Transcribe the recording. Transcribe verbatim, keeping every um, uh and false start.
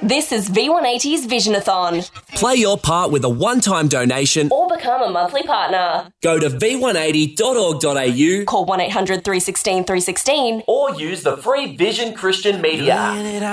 This is V one eighty's Visionathon. Play your part with a one-time donation Or become a monthly partner. Go to v one eighty dot org dot a u, Call one eight hundred three one six three one six or use the free Vision Christian Media app.